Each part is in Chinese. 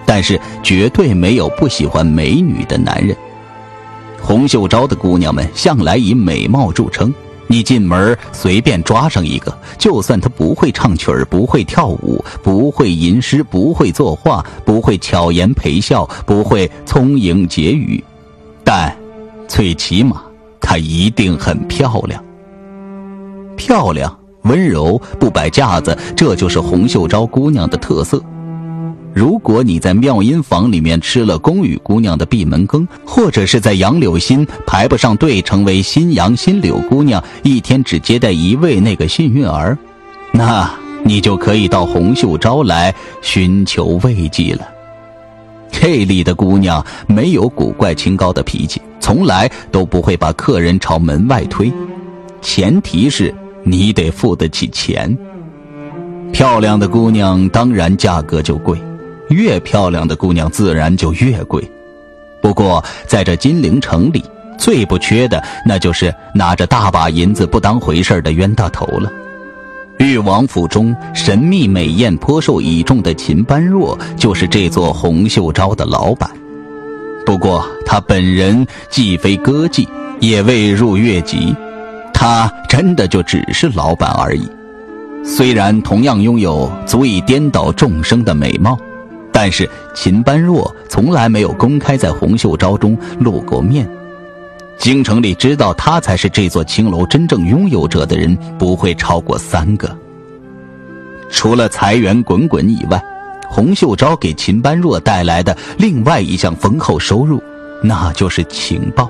但是绝对没有不喜欢美女的男人。洪秀昭的姑娘们向来以美貌著称，你进门随便抓上一个，就算她不会唱曲儿，不会跳舞，不会吟诗，不会作画，不会巧言陪笑，不会聪颖结语，但最起码她一定很漂亮。漂亮、温柔、不摆架子，这就是洪秀昭姑娘的特色。如果你在妙音坊里面吃了宫羽姑娘的闭门羹，或者是在杨柳心排不上队成为新阳新柳姑娘，一天只接待一位那个幸运儿，那你就可以到洪秀昭来寻求慰藉了。这里的姑娘没有古怪清高的脾气，从来都不会把客人朝门外推，前提是你得付得起钱。漂亮的姑娘当然价格就贵，越漂亮的姑娘自然就越贵。不过在这金陵城里，最不缺的那就是拿着大把银子不当回事的冤大头了。裕王府中神秘美艳颇受倚重的秦般若，就是这座洪秀昭的老板。不过他本人既非歌妓，也未入乐籍，他真的就只是老板而已。虽然同样拥有足以颠倒众生的美貌，但是秦般若从来没有公开在洪秀昭中露过面。京城里知道他才是这座青楼真正拥有者的人不会超过3个。除了财源滚滚以外，洪秀昭给秦般若带来的另外一项丰厚收入，那就是情报。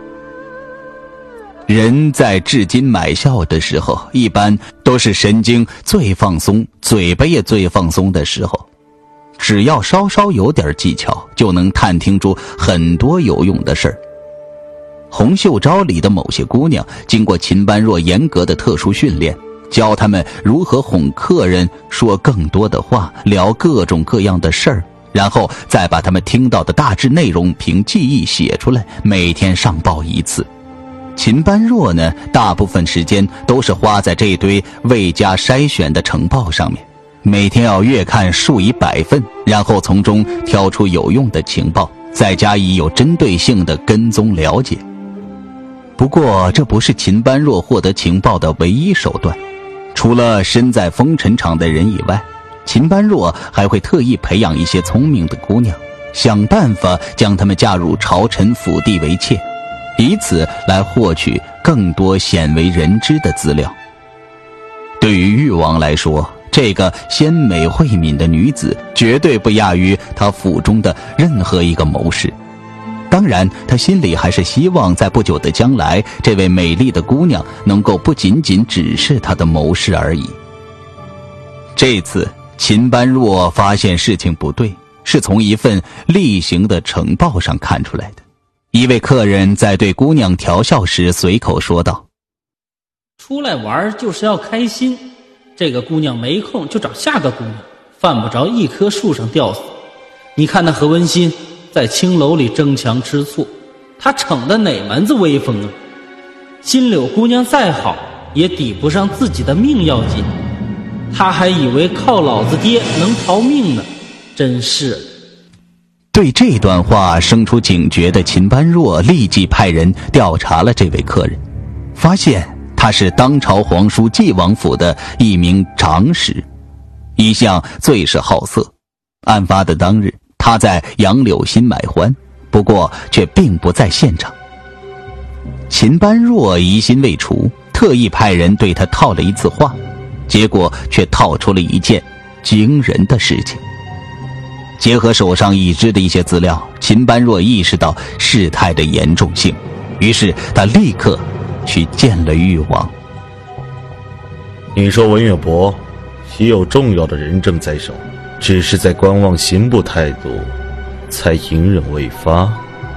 人在至今买笑的时候，一般都是神经最放松，嘴巴也最放松的时候。只要稍稍有点技巧，就能探听出很多有用的事儿。洪秀昭里的某些姑娘经过秦般若严格的特殊训练，教他们如何哄客人说更多的话，聊各种各样的事儿，然后再把他们听到的大致内容凭记忆写出来，每天上报一次。秦般若呢，大部分时间都是花在这堆未加筛选的呈报上面，每天要阅看数以百份，然后从中挑出有用的情报，再加以有针对性的跟踪了解。不过这不是秦般若获得情报的唯一手段，除了身在风尘场的人以外，秦般若还会特意培养一些聪明的姑娘，想办法将她们嫁入朝臣府邸为妾，以此来获取更多鲜为人知的资料。对于裕王来说，这个鲜美慧敏的女子绝对不亚于他府中的任何一个谋士。当然他心里还是希望在不久的将来，这位美丽的姑娘能够不仅仅只是他的谋士而已。这次秦般若发现事情不对，是从一份例行的呈报上看出来的。一位客人在对姑娘调笑时随口说道： 出来玩就是要开心，这个姑娘没空就找下个姑娘，犯不着一棵树上吊死。你看那何文新在青楼里争强吃醋，他逞的哪门子威风啊？新柳姑娘再好也抵不上自己的命要紧，他还以为靠老子爹能逃命呢，真是。 对这段话生出警觉的秦般若立即派人调查了这位客人，发现他是当朝皇叔纪王府的一名长史，一向最是好色。案发的当日，他在杨柳心买欢，不过却并不在现场。秦般若疑心未除，特意派人对他套了一次话，结果却套出了一件惊人的事情。结合手上已知的一些资料，秦般若意识到事态的严重性，于是他立刻去见了裕王。 你说文远伯已有重要的人证在手，只是在观望刑部态度，才隐忍未发。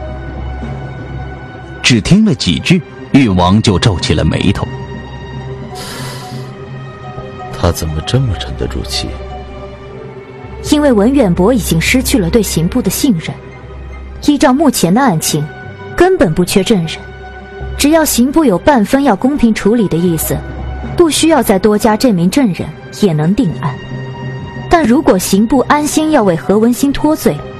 只听了几句，裕王就皱起了眉头。 他怎么这么沉得住气？ 因为文远伯已经失去了对刑部的信任，依照目前的案情，根本不缺证人，只要刑部有半分要公平处理的意思，不需要再多加这名证人也能定案。但如果刑部安心要为何文新脱罪，